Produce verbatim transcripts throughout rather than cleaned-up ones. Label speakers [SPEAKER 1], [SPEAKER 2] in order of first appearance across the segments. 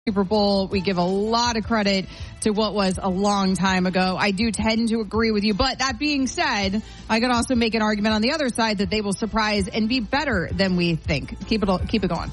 [SPEAKER 1] Super Bowl. We give a lot of credit to what was a long time ago. I do tend to agree with you. But that being said, I could also make an argument on the other side that they will surprise and be better than we think. Keep it, keep it going.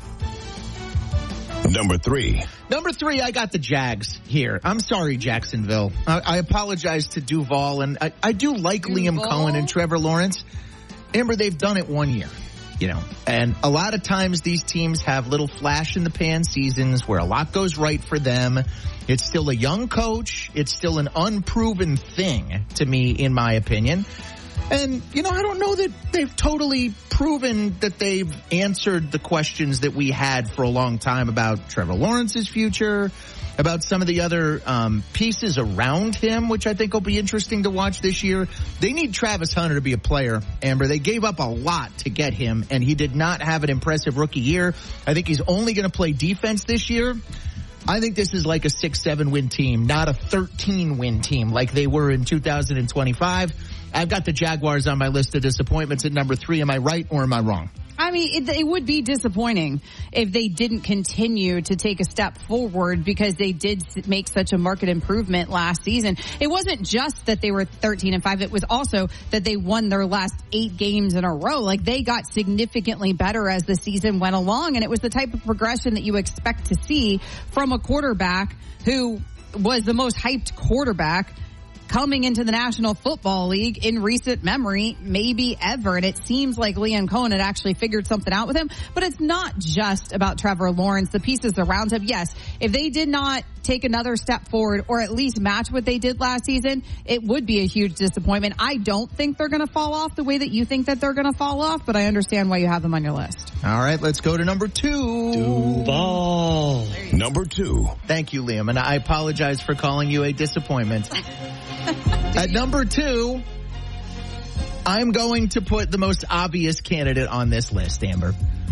[SPEAKER 2] Number three.
[SPEAKER 3] Number three, I got the Jags here. I'm sorry, Jacksonville. I, I apologize to Duval, and I, I do like Duval? Liam Cohen and Trevor Lawrence. Amber, they've done it one year, you know, and a lot of times these teams have little flash-in-the-pan seasons where a lot goes right for them. It's still a young coach. It's still an unproven thing to me, in my opinion. And, you know, I don't know that they've totally proven that they've answered the questions that we had for a long time about Trevor Lawrence's future, about some of the other um, pieces around him, which I think will be interesting to watch this year. They need Travis Hunter to be a player, Amber. They gave up a lot to get him, and he did not have an impressive rookie year. I think he's only going to play defense this year. I think this is like a six seven win team, not a thirteen win team like they were in two thousand twenty-five. I've got the Jaguars on my list of disappointments at number three. Am I right or am I wrong?
[SPEAKER 1] I mean, it, it would be disappointing if they didn't continue to take a step forward because they did make such a market improvement last season. It wasn't just that they were thirteen and five. It was also that they won their last eight games in a row. Like, they got significantly better as the season went along, and it was the type of progression that you expect to see from a quarterback who was the most hyped quarterback coming into the National Football League in recent memory, maybe ever. And it seems like Liam Cohen had actually figured something out with him. But it's not just about Trevor Lawrence, the pieces around him. Yes, if they did not take another step forward or at least match what they did last season, it would be a huge disappointment. I don't think they're going to fall off the way that you think that they're going to fall off, but I understand why you have them on your list.
[SPEAKER 3] All right, let's go to number two.
[SPEAKER 4] Duval.
[SPEAKER 2] Number two.
[SPEAKER 3] Thank you, Liam. And I apologize for calling you a disappointment. At number two, I'm going to put the most obvious candidate on this list, Amber.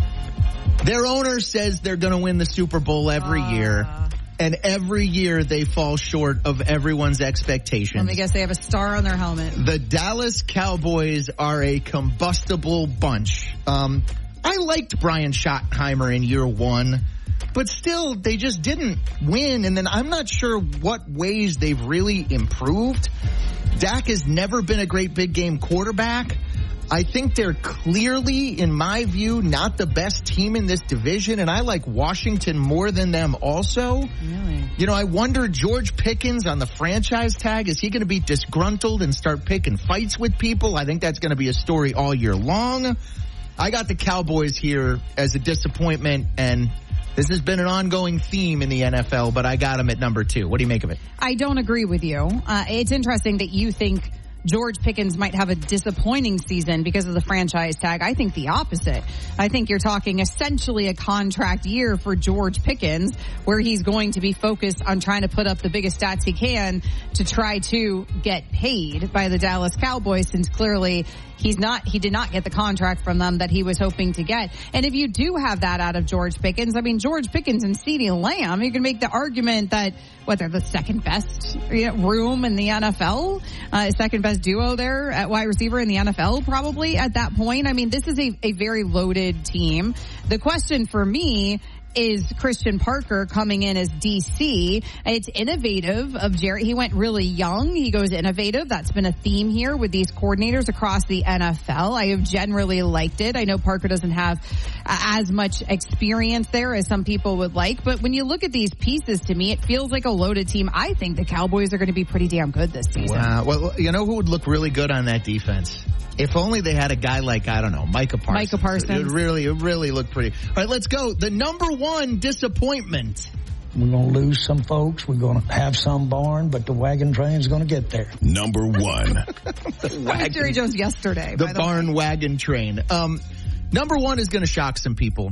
[SPEAKER 3] Their owner says they're going to win the Super Bowl every uh, year, and every year they fall short of everyone's expectations.
[SPEAKER 1] Let me guess, they have a star on their helmet.
[SPEAKER 3] The Dallas Cowboys are a combustible bunch. Um, I liked Brian Schottenheimer in year one, but still, they just didn't win, and then I'm not sure what ways they've really improved. Dak has never been a great big game quarterback. I think they're clearly, in my view, not the best team in this division, and I like Washington more than them also.
[SPEAKER 1] Really?
[SPEAKER 3] You know, I wonder, George Pickens on the franchise tag, is he going to be disgruntled and start picking fights with people? I think that's going to be a story all year long. I got the Cowboys here as a disappointment, and this has been an ongoing theme in the N F L, but I got them at number two. What do you make of it?
[SPEAKER 1] I don't agree with you. Uh, it's interesting that you think George Pickens might have a disappointing season because of the franchise tag. I think the opposite. I think you're talking essentially a contract year for George Pickens, where he's going to be focused on trying to put up the biggest stats he can to try to get paid by the Dallas Cowboys, since clearly he's not, he did not get the contract from them that he was hoping to get. And if you do have that out of George Pickens, I mean, George Pickens and CeeDee Lamb, you can make the argument that, what, they're the second best you know, room in the N F L, uh, second best duo there at wide receiver in the N F L probably at that point. I mean, this is a, a very loaded team. The question for me is Christian Parker coming in as D C. It's innovative of Jerry. He went really young. He goes innovative. That's been a theme here with these coordinators across the N F L. I have generally liked it. I know Parker doesn't have as much experience there as some people would like, but when you look at these pieces, to me, it feels like a loaded team. I think the Cowboys are going to be pretty damn good this season.
[SPEAKER 3] Wow. Well, you know who would look really good on that defense? If only they had a guy like, I don't know, Micah Parsons.
[SPEAKER 1] Micah Parsons.
[SPEAKER 3] It would really, it really look pretty. All right, let's go. The number one disappointment.
[SPEAKER 5] We're going to lose some folks. We're going to have some barn, but the wagon train's going to get there.
[SPEAKER 2] Number one.
[SPEAKER 1] the wagon, Jerry Jones yesterday.
[SPEAKER 3] The
[SPEAKER 1] by
[SPEAKER 3] barn
[SPEAKER 1] the
[SPEAKER 3] wagon train. Um, number one is going to shock some people.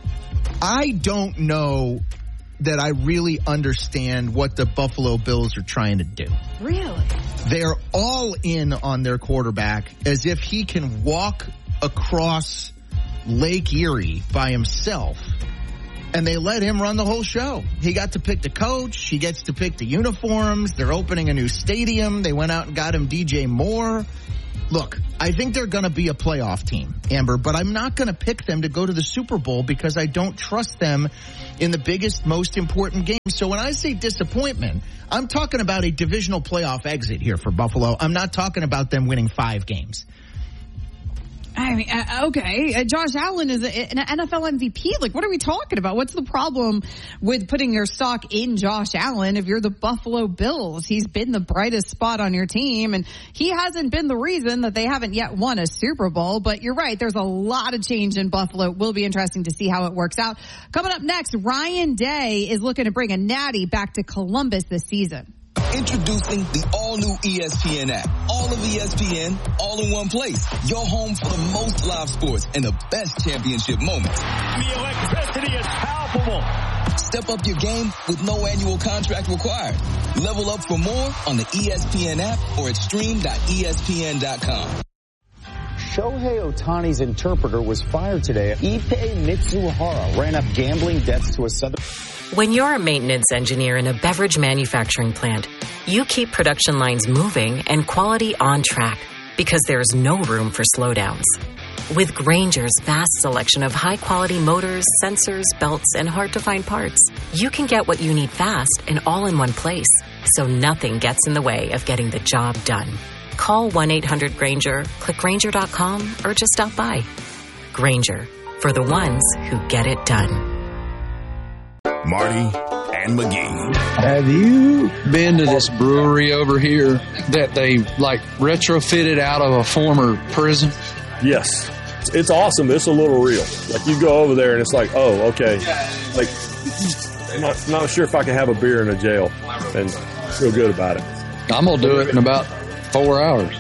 [SPEAKER 3] I don't know that I really understand what the Buffalo Bills are trying to do.
[SPEAKER 1] Really?
[SPEAKER 3] They're all in on their quarterback as if he can walk across Lake Erie by himself and they let him run the whole show. He got to pick the coach. He gets to pick the uniforms. They're opening a new stadium. They went out and got him D J Moore. Look, I think they're going to be a playoff team, Amber, but I'm not going to pick them to go to the Super Bowl because I don't trust them in the biggest, most important game. So when I say disappointment, I'm talking about a divisional playoff exit here for Buffalo. I'm not talking about them winning five games.
[SPEAKER 1] I mean, uh, okay, uh, Josh Allen is a, an N F L M V P. Like, what are we talking about? What's the problem with putting your stock in Josh Allen if you're the Buffalo Bills? He's been the brightest spot on your team, and he hasn't been the reason that they haven't yet won a Super Bowl. But you're right, there's a lot of change in Buffalo. It will be interesting to see how it works out. Coming up next, Ryan Day is looking to bring a natty back to Columbus this season.
[SPEAKER 6] Introducing the all-new E S P N app. All of E S P N, all in one place. Your home for the most live sports and the best championship moments.
[SPEAKER 7] The electricity is palpable.
[SPEAKER 6] Step up your game with no annual contract required. Level up for more on the E S P N app or at stream dot E S P N dot com.
[SPEAKER 8] Shohei Ohtani's interpreter was fired today. Ippei Mitsuhara ran up gambling debts to a southern...
[SPEAKER 9] When you're a maintenance engineer in a beverage manufacturing plant, you keep production lines moving and quality on track because there's no room for slowdowns. With Grainger's vast selection of high-quality motors, sensors, belts, and hard-to-find parts, you can get what you need fast and all in one place, so nothing gets in the way of getting the job done. Call one eight hundred Grainger, click Grainger dot com, or just stop by. Grainger, for the ones who get it done.
[SPEAKER 2] Marty and McGee.
[SPEAKER 10] Have you been to this brewery over here that they like retrofitted out of a former prison?
[SPEAKER 11] Yes. It's awesome. It's a little real. Like you go over there and it's like, oh, okay. Like, I'm not, not sure if I can have a beer in a jail and feel good about it.
[SPEAKER 10] I'm going to do it in about four hours.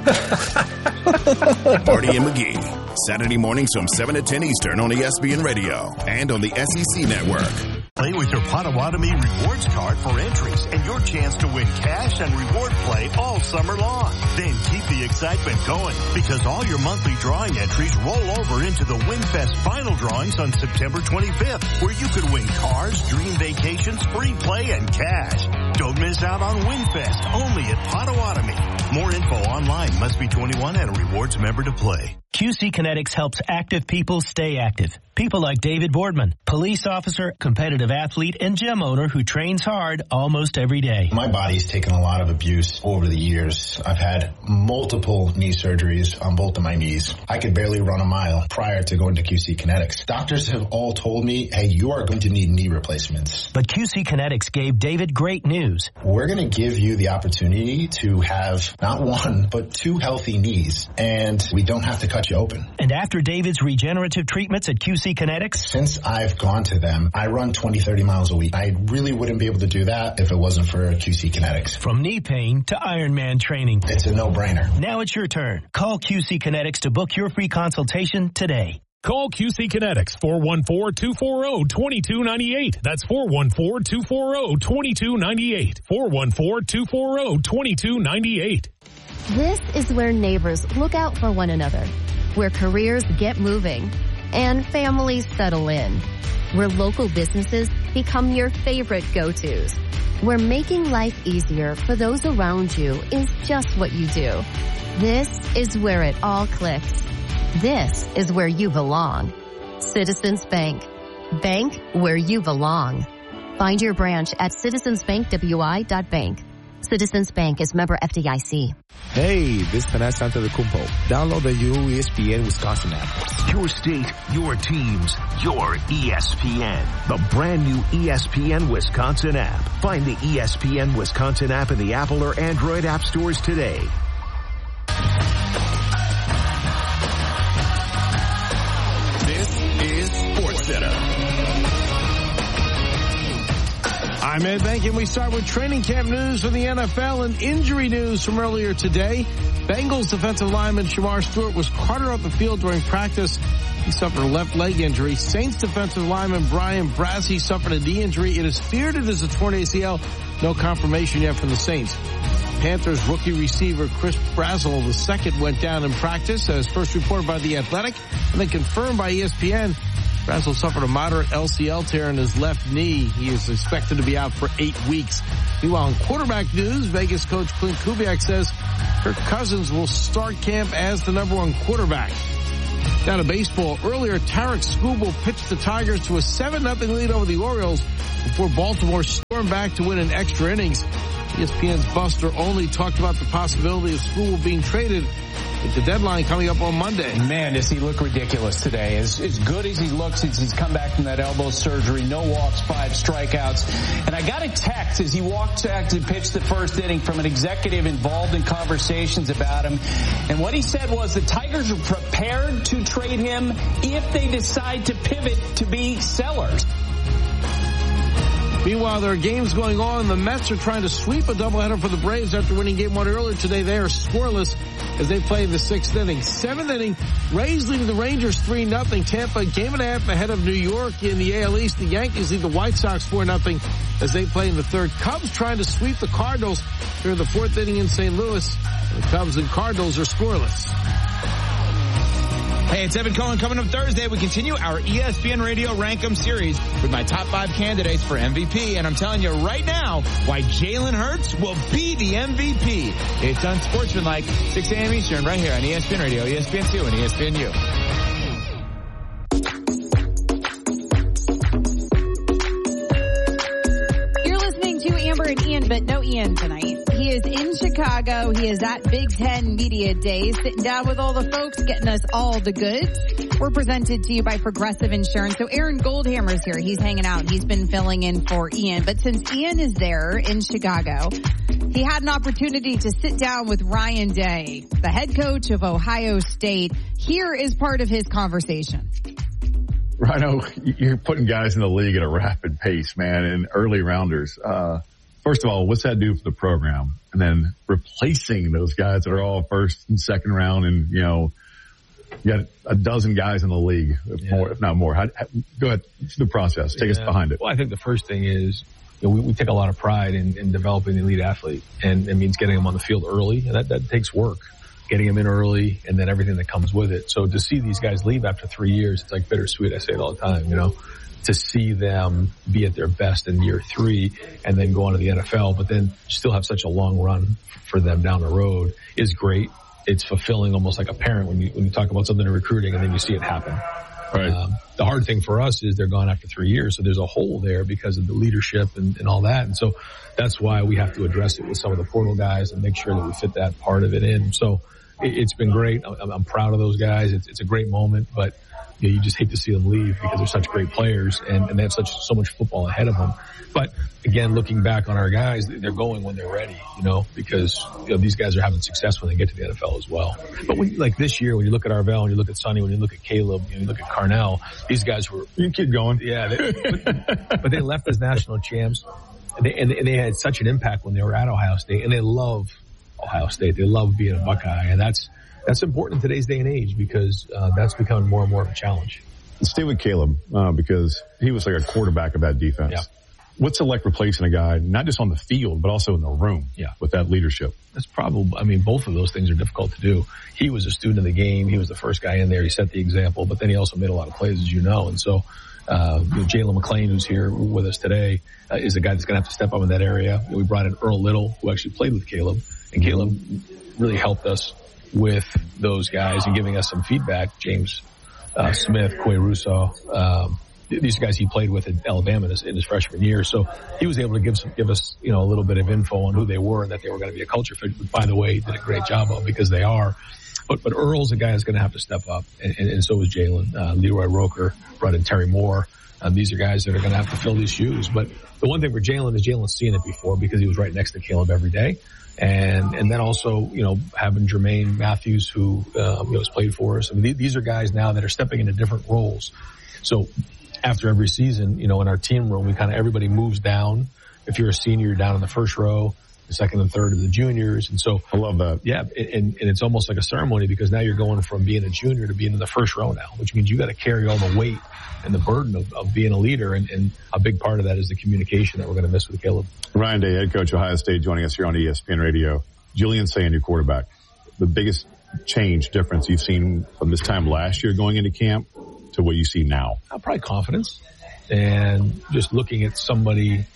[SPEAKER 2] Marty and McGee. Saturday mornings from seven to ten Eastern on E S P N Radio and on the S E C Network.
[SPEAKER 12] Play with your Potawatomi Rewards card for entries and your chance to win cash and reward play all summer long. Then keep the excitement going because all your monthly drawing entries roll over into the WinFest final drawings on September twenty-fifth, where you could win cars, dream vacations, free play, and cash. Don't miss out on WinFest, only at Potawatomi. More info online. Must be twenty-one and a rewards member to play.
[SPEAKER 13] Q C Kinetics helps active people stay active. People like David Boardman, police officer, competitive athlete, and gym owner who trains hard almost every day.
[SPEAKER 14] My body's taken a lot of abuse over the years. I've had multiple knee surgeries on both of my knees. I could barely run a mile prior to going to Q C Kinetics. Doctors have all told me, hey, you are going to need knee replacements.
[SPEAKER 13] But Q C Kinetics gave David great news.
[SPEAKER 14] We're going to give you the opportunity to have not one, but two healthy knees, and we don't have to cut you open.
[SPEAKER 13] And after David's regenerative treatments at Q C Kinetics?
[SPEAKER 14] Since I've gone to them, I run twenty, thirty miles a week. I really wouldn't be able to do that if it wasn't for Q C Kinetics.
[SPEAKER 13] From knee pain to Ironman training.
[SPEAKER 14] It's a no-brainer.
[SPEAKER 13] Now it's your turn. Call Q C Kinetics to book your free consultation today.
[SPEAKER 15] Call Q C Kinetics, four one four, two four zero, two two nine eight. That's four one four, two four zero, two two nine eight. four one four, two four zero, two two nine eight.
[SPEAKER 16] This is where neighbors look out for one another, where careers get moving, and families settle in, where local businesses become your favorite go-tos, where making life easier for those around you is just what you do. This is where it all clicks. This is where you belong. Citizens Bank. Bank where you belong. Find your branch at citizens bank w i dot bank. Citizens Bank is member F D I C.
[SPEAKER 17] Hey, this is Tanas Antetokounmpo. Download the new E S P N Wisconsin app.
[SPEAKER 12] Your state, your teams, your E S P N. The brand new E S P N Wisconsin app. Find the E S P N Wisconsin app in the Apple or Android app stores today.
[SPEAKER 2] This is SportsCenter.
[SPEAKER 18] I'm Ed Bank, and we start with training camp news from the N F L and injury news from earlier today. Bengals defensive lineman Shamar Stewart was carted off the field during practice. He suffered a left leg injury. Saints defensive lineman Brian Brassey suffered a knee injury. It is feared it is a torn A C L. No confirmation yet from the Saints. Panthers rookie receiver Chris Brazzell the second went down in practice, as first reported by The Athletic and then confirmed by E S P N. Brazel suffered a moderate L C L tear in his left knee. He is expected to be out for eight weeks. Meanwhile, in quarterback news, Vegas coach Clint Kubiak says Kirk Cousins will start camp as the number one quarterback. Down to baseball, earlier Tarek Skubal pitched the Tigers to a seven nothing lead over the Orioles before Baltimore stormed back to win in extra innings. E S P N's Buster Olney talked about the possibility of Skubal being traded with the deadline coming up on Monday.
[SPEAKER 19] Man, does he look ridiculous today. As, as good as he looks since he's come back from that elbow surgery, no walks, five strikeouts. And I got a text as he walked back to pitch the first inning from an executive involved in conversations about him. And what he said was the Tigers are prepared to trade him if they decide to pivot to be sellers.
[SPEAKER 18] Meanwhile, there are games going on. The Mets are trying to sweep a doubleheader for the Braves after winning game one earlier today. They are scoreless as they play in the sixth inning. Seventh inning, Rays leading the Rangers three nothing. Tampa game and a half ahead of New York in the A L East. The Yankees lead the White Sox four nothing as they play in the third. Cubs trying to sweep the Cardinals during the fourth inning in Saint Louis. The Cubs and Cardinals are scoreless.
[SPEAKER 20] Hey, it's Evan Cohen. Coming up Thursday, we continue our E S P N Radio Rankum series with my top five candidates for M V P. And I'm telling you right now why Jalen Hurts will be the M V P. It's unsportsmanlike, six a.m. Eastern, right here on E S P N Radio, E S P N two, and E S P N U.
[SPEAKER 1] You're listening to Amber and Ian, but no Ian tonight. He is in Chicago. He is at Big Ten Media Days, sitting down with all the folks, getting us all the goods. We're presented to you by Progressive Insurance. So Aaron Goldhammer's here. He's hanging out. He's been filling in for Ian. But since Ian is there in Chicago, he had an opportunity to sit down with Ryan Day, the head coach of Ohio State. Here is part of his conversation.
[SPEAKER 21] Rhino, you're putting guys in the league at a rapid pace, man, and early rounders. Uh, First of all, what's that do for the program? And then replacing those guys that are all first and second round, and you know, you got a dozen guys in the league, if, yeah. more, if not more. How, how, go ahead, through the process. Take yeah. us behind it.
[SPEAKER 22] Well, I think the first thing is, you know, we, we take a lot of pride in, in developing the elite athlete, and it means getting them on the field early, and that, that takes work. Getting them in early, and then everything that comes with it. So to see these guys leave after three years, it's like bittersweet. I say it all the time, you know. To see them be at their best in year three and then go on to the N F L, but then still have such a long run for them down the road is great. It's fulfilling, almost like a parent when you, when you talk about something in recruiting and then you see it happen. Right. Um, the hard thing for us is they're gone after three years. So there's a hole there because of the leadership and, and all that. And so that's why we have to address it with some of the portal guys and make sure that we fit that part of it in. So it, it's been great. I'm, I'm proud of those guys. It's, it's a great moment, but you know, you just hate to see them leave because they're such great players and, and they have such so much football ahead of them. But again, looking back on our guys, they're going when they're ready, you know, because you know, these guys are having success when they get to the N F L as well. But when, like this year, when you look at Arvell, when you look at Sonny, when you look at Caleb, when you look at Carnell, these guys were
[SPEAKER 21] you can keep going.
[SPEAKER 22] Yeah, they, but, but they left as national champs, and they, and they had such an impact when they were at Ohio State, and they love Ohio State. They love being a Buckeye, and that's. That's important in today's day and age because uh, that's becoming more and more of a challenge.
[SPEAKER 21] Let's stay with Caleb uh, because he was like a quarterback of that defense.
[SPEAKER 22] Yeah.
[SPEAKER 21] What's it like replacing a guy, not just on the field, but also in the room
[SPEAKER 22] yeah.
[SPEAKER 21] with that leadership?
[SPEAKER 22] That's probably, I mean, both of those things are difficult to do. He was a student of the game. He was the first guy in there. He set the example, but then he also made a lot of plays, as you know. And so uh, you know, Jalen McClain, who's here with us today, uh, is a guy that's going to have to step up in that area. You know, we brought in Earl Little, who actually played with Caleb, and Caleb really helped us with those guys and giving us some feedback. James uh, Smith, Quay Russo, um, these guys he played with at Alabama in his, in his freshman year. So he was able to give some, give us, you know, a little bit of info on who they were and that they were going to be a culture fit. But by the way, he did a great job of because they are. But, but Earl's a guy that's going to have to step up, and, and, and so is Jalen. Uh, Leroy Roker brought in Terry Moore. Um, these are guys that are going to have to fill these shoes. But the one thing for Jalen is Jalen's seen it before because he was right next to Caleb every day. And, and then also, you know, having Jermaine Matthews, who, um, you know, has played for us. I mean, th- these are guys now that are stepping into different roles. So after every season, you know, in our team room, we kind of, everybody moves down. If you're a senior, you're down in the first row, the second and third of the juniors. And so
[SPEAKER 21] I love that.
[SPEAKER 22] Yeah. And, and it's almost like a ceremony because now you're going from being a junior to being in the first row now, which means you got to carry all the weight and the burden of, of being a leader. And, and a big part of that is the communication that we're going to miss with Caleb.
[SPEAKER 21] Ryan Day, head coach of Ohio State, joining us here on E S P N Radio. Julian Sayin, your quarterback. The biggest change, difference you've seen from this time last year going into camp to what you see now?
[SPEAKER 22] Uh, probably confidence, and just looking at somebody.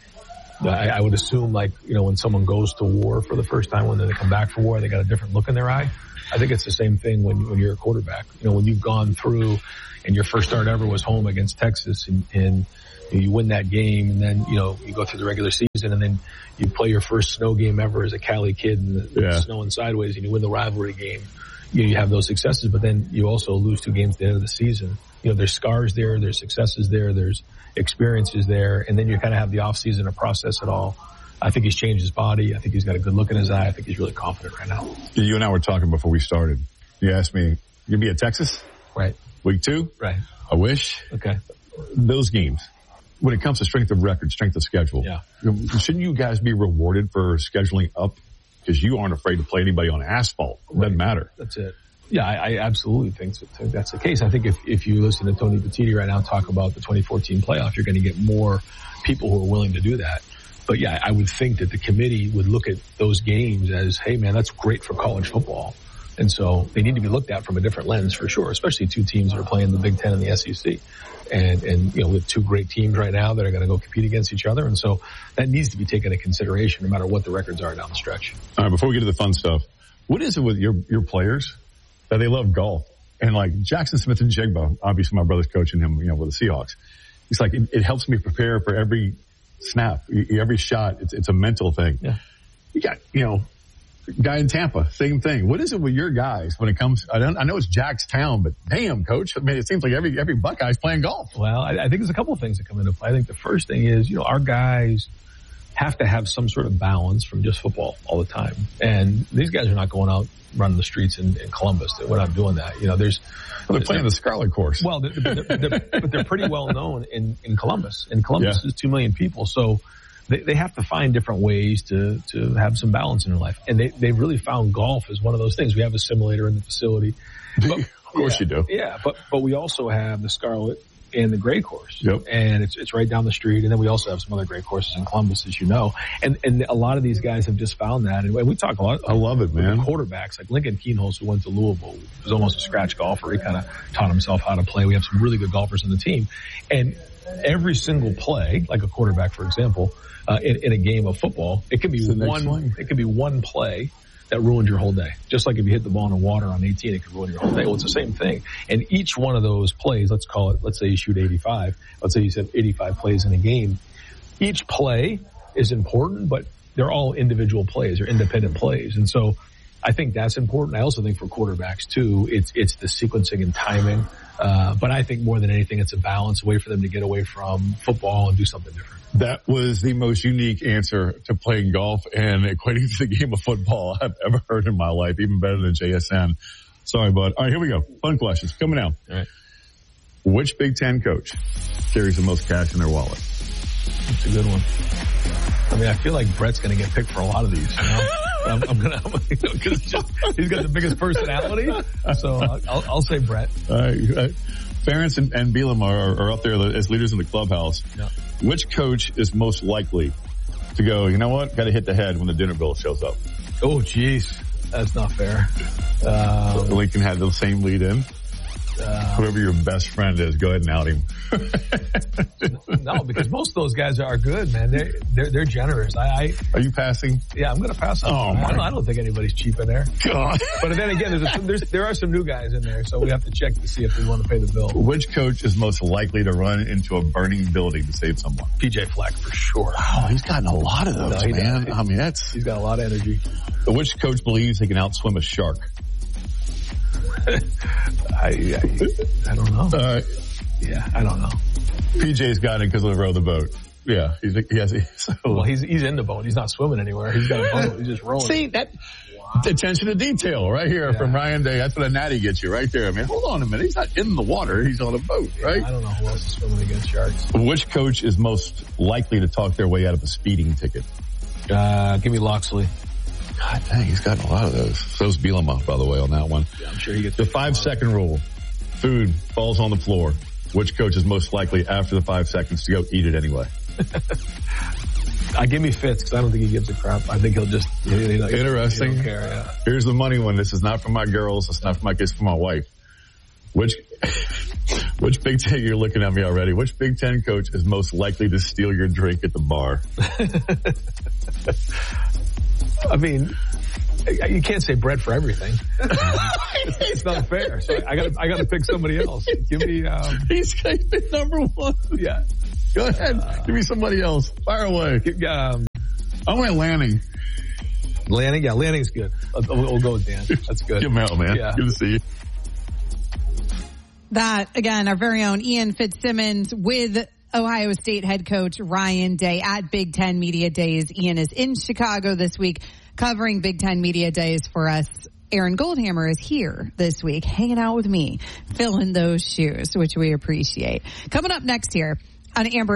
[SPEAKER 22] I, I would assume, like, you know, when someone goes to war for the first time, when they come back from war, they got a different look in their eye. I think it's the same thing when when you're a quarterback. You know, when you've gone through and your first start ever was home against Texas, and, and you win that game, and then, you know, you go through the regular season, and then you play your first snow game ever as a Cali kid, and the, yeah. snowing sideways, and you win the rivalry game. You know, you have those successes, but then you also lose two games at the end of the season. You know, there's scars there, there's successes there, there's experiences there, and then you kind of have the off season to process it all. I think he's changed his body. I think he's got a good look in his eye. I think he's really confident right now.
[SPEAKER 21] You and I were talking before we started. You asked me, you'll be at Texas?
[SPEAKER 22] Right.
[SPEAKER 21] Week two?
[SPEAKER 22] Right.
[SPEAKER 21] I wish.
[SPEAKER 22] Okay.
[SPEAKER 21] Those games, when it comes to strength of record, strength of schedule,
[SPEAKER 22] yeah.
[SPEAKER 21] shouldn't you guys be rewarded for scheduling up? Because you aren't afraid to play anybody on asphalt. It doesn't matter.
[SPEAKER 22] That's it. Yeah, I, I absolutely think, so, think that's the case. I think if, if you listen to Tony Petitti right now talk about the twenty fourteen playoff, you're going to get more people who are willing to do that. But yeah, I would think that the committee would look at those games as, hey man, that's great for college football. And so they need to be looked at from a different lens for sure, especially two teams that are playing the Big Ten and the S E C. And, and, you know, with two great teams right now that are going to go compete against each other. And so that needs to be taken into consideration no matter what the records are down the stretch.
[SPEAKER 21] All right, before we get to the fun stuff, what is it with your, your players that they love golf? And like Jackson Smith and Jigba, obviously my brother's coaching him, you know, with the Seahawks. He's like, it, it helps me prepare for every snap, every shot. It's, it's a mental thing.
[SPEAKER 22] Yeah.
[SPEAKER 21] You got, you know, guy in Tampa, same thing. What is it with your guys when it comes? I don't. I know it's Jack's town, but damn, coach. I mean, it seems like every every Buckeye's playing golf.
[SPEAKER 22] Well, I, I think there's a couple of things that come into play. I think the first thing is, you know, our guys have to have some sort of balance from just football all the time, and these guys are not going out running the streets in, in Columbus. We're not doing that. You know, there's
[SPEAKER 21] well, they're playing the Scarlet Course.
[SPEAKER 22] Well, they're, they're, they're, but they're pretty well known in in Columbus. And Columbus yeah. is two million people, so. They, they have to find different ways to, to have some balance in their life. And they, they really found golf as one of those things. We have a simulator in the facility. But,
[SPEAKER 21] of course
[SPEAKER 22] yeah,
[SPEAKER 21] you do.
[SPEAKER 22] Yeah, but, but we also have the Scarlet and the Gray Course.
[SPEAKER 21] Yep.
[SPEAKER 22] And it's, it's right down the street. And then we also have some other great courses in Columbus, as you know. And, and a lot of these guys have just found that. And we talk a lot.
[SPEAKER 21] I love it, man.
[SPEAKER 22] Quarterbacks like Lincoln Keenholz, who went to Louisville, was almost a scratch golfer. He kind of taught himself how to play. We have some really good golfers on the team. And every single play, like a quarterback, for example, Uh, in, in a game of football, it could be one, one, it could be one play that ruined your whole day. Just like if you hit the ball in the water on eighteen, it could ruin your whole day. Well, it's the same thing. And each one of those plays, let's call it, let's say you shoot eighty-five. Let's say you have eighty-five plays in a game. Each play is important, but they're all individual plays. They're independent plays. And so I think that's important. I also think for quarterbacks too, it's, it's the sequencing and timing. Uh, but I think more than anything, it's a balance, a way for them to get away from football and do something different.
[SPEAKER 21] That was the most unique answer to playing golf and equating to the game of football I've ever heard in my life, even better than J S N. Sorry, bud. All right, here we go. Fun questions coming out.
[SPEAKER 22] All right.
[SPEAKER 21] Which Big Ten coach carries the most cash in their wallet?
[SPEAKER 22] That's a good one. I mean, I feel like Brett's going to get picked for a lot of these. You know? I'm, I'm going to, you know, because he's got the biggest personality. So I'll, I'll say Brett.
[SPEAKER 21] All right. Ferentz and, and Bielema are, are up there as leaders in the clubhouse.
[SPEAKER 22] Yeah.
[SPEAKER 21] Which coach is most likely to go, you know what, got to hit the head when the dinner bill shows up?
[SPEAKER 22] Oh, geez. That's not fair.
[SPEAKER 21] Um, so Lincoln had the same lead in. Uh, Whoever your best friend is, go ahead and out him.
[SPEAKER 22] No, because most of those guys are good, man. They're they're, they're generous. I, I
[SPEAKER 21] are you passing?
[SPEAKER 22] Yeah, I'm going to pass on.
[SPEAKER 21] Oh,
[SPEAKER 22] I don't, I don't think anybody's cheap in there.
[SPEAKER 21] God.
[SPEAKER 22] But then again, there's, a, there's there are some new guys in there, so we have to check to see if they want to pay the bill.
[SPEAKER 21] Which coach is most likely to run into a burning building to save someone?
[SPEAKER 22] P J Fleck for sure.
[SPEAKER 21] Wow, he's gotten a lot of those, no, man. Does. I mean, that's
[SPEAKER 22] he's got a lot of energy.
[SPEAKER 21] Which coach believes he can outswim a shark?
[SPEAKER 22] I, I I don't know.
[SPEAKER 21] Uh,
[SPEAKER 22] yeah, I don't know.
[SPEAKER 21] P J's got it because of the row the boat. Yeah, he's he has. So.
[SPEAKER 22] Well, he's he's in the boat. He's not swimming anywhere. He's got a boat. He's just rowing.
[SPEAKER 21] See that wow. Attention to detail right here yeah. from Ryan Day. That's what a natty gets you right there. I mean, hold on a minute. He's not in the water. He's on a boat, right?
[SPEAKER 22] I don't know who else is swimming against sharks.
[SPEAKER 21] Which coach is most likely to talk their way out of a speeding ticket?
[SPEAKER 22] Uh, give me Loxley.
[SPEAKER 21] God dang, he's gotten a lot of those. So's Bielema, by the way, on that one.
[SPEAKER 22] Yeah, I'm sure he gets
[SPEAKER 21] the five second rule. Food falls on the floor. Which coach is most likely after the five seconds to go eat it anyway?
[SPEAKER 22] I give me Fitz because I don't think he gives a crap. I think he'll just you know,
[SPEAKER 21] interesting.
[SPEAKER 22] He don't care, yeah.
[SPEAKER 21] Here's the money one. This is not for my girls. It's not for my kids. For my wife. Which Which Big Ten, you're looking at me already, which Big Ten coach is most likely to steal your drink at the bar?
[SPEAKER 22] I mean, you can't say bread for everything. it's, it's not fair. So I got I got to pick somebody else. Give me. Um,
[SPEAKER 21] He's number one.
[SPEAKER 22] Yeah.
[SPEAKER 21] Go ahead. Uh, Give me somebody else. Fire away.
[SPEAKER 22] Um,
[SPEAKER 21] I went Lanning.
[SPEAKER 22] Lanning, yeah, Lanning's good. We'll, we'll go with Dan. That's good.
[SPEAKER 21] Give him out, man.
[SPEAKER 22] Yeah.
[SPEAKER 21] Good to see you.
[SPEAKER 1] That, again, our very own Ian Fitzsimmons with Ohio State head coach Ryan Day at Big Ten Media Days. Ian is in Chicago this week covering Big Ten Media Days for us. Aaron Goldhammer is here this week hanging out with me, filling those shoes, which we appreciate. Coming up next here on Amber